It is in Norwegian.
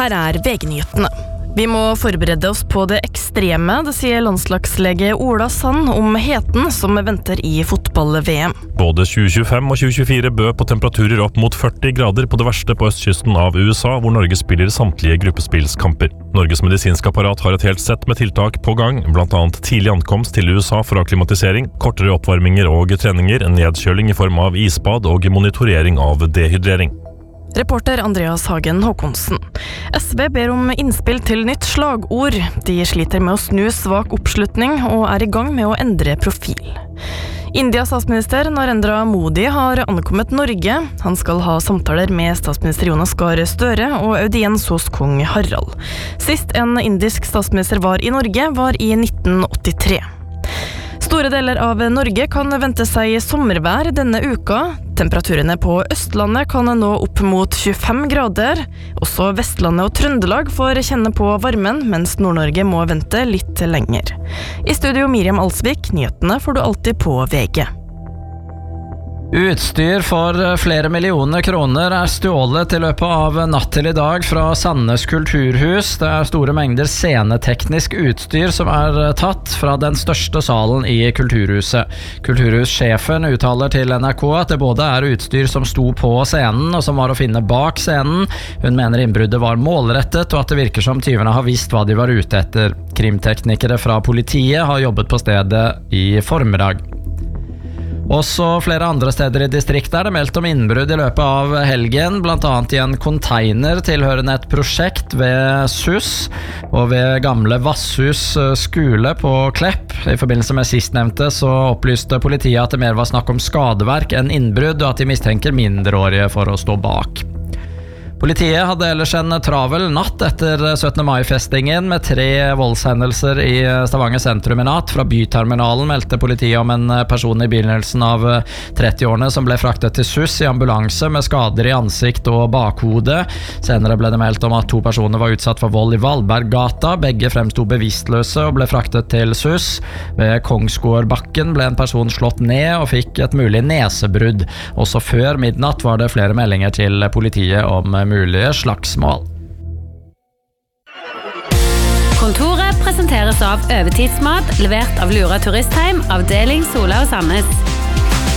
Her VG-nyhetene. Vi må forberede oss på det ekstreme, det sier landslagslege Ola Sand om heten som venter i fotball-VM. Både 2025 og 2024 bød på temperaturer opp mot 40 grader på det verste på østkysten av USA, hvor Norge spiller samtlige gruppespillskamper. Norges medisinske apparat har et helt sett med tiltak på gang, blant annet tidlig ankomst til USA for akklimatisering, kortere oppvarminger og treninger, nedkjøling i form av isbad og monitorering av dehydrering. Reporter Andreas Hagen Håkonsen. SV ber om innspill til nytt slagord. De sliter med å snu svak oppslutning og er i gang med å endre profil. Indias statsminister Narendra Modi har ankommet Norge. Han skal ha samtaler med statsminister Jonas Gahr Støre og audiens hos kong Harald. Sist en indisk statsminister var i Norge var i 1983. Store deler av Norge kan vente seg sommervær denne uka. Temperaturene på Østlandet kan nå opp mot 25 grader. Også Vestlandet og Trøndelag får kjenne på varmen, mens Nord-Norge må vente litt lenger. I studio Miriam Alsvik, nyhetene får du alltid på VG. Utstyr for flere millioner kroner er stjålet i løpet av natt til i dag fra Sandnes kulturhus. Det er store mengder sceneteknisk utstyr som er tatt fra den største salen i kulturhuset. Kulturhussjefen uttaler til NRK at det både er utstyr som sto på scenen og som var å finne bak scenen. Hun mener innbruddet var målrettet og at det virker som tyvene har visst hva de var ute etter. Krimteknikere fra politiet har jobbet på stedet i formiddag. Også flere andre steder i distriktet er det meldt om innbrudd i løpet av helgen, blant annet i en container tilhørende et prosjekt ved SUS og ved gamle Vasshus skole på Klepp. I forbindelse med sistnevnte så opplyste politiet at det mer var snakk om skadeverk enn innbrudd, og at de mistenker mindreårige for å stå bak. Politiet hadde ellers en travel natt etter 17. mai-festingen med 3 voldshendelser i Stavanger sentrum i natt. Fra byterminalen meldte politiet om en person i begynnelsen av 30-årene som ble fraktet til SUS i ambulanse med skader i ansikt og bakhode. Senere ble det meldt om at 2 personer var utsatt for vold i Valberggata. Begge fremsto bevisstløse og ble fraktet til SUS. Ved Kongsgårdbakken ble en person slått ned og fikk et mulig nesebrudd. Også før midnatt var det flere meldinger til politiet om mulige slagsmål. Kontoret presenteres av Øvertidsmat, levert av Lura Turistheim, avdeling Sola og Sandnes.